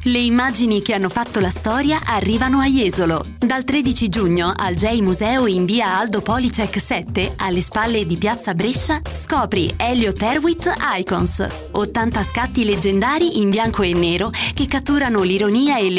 Le immagini che hanno fatto la storia arrivano a Jesolo. Dal 13 giugno al J Museo in via Aldo Policek 7, alle spalle di piazza Brescia, scopri Elio Terwit Icons, 80 scatti leggendari in bianco e nero che catturano l'ironia e le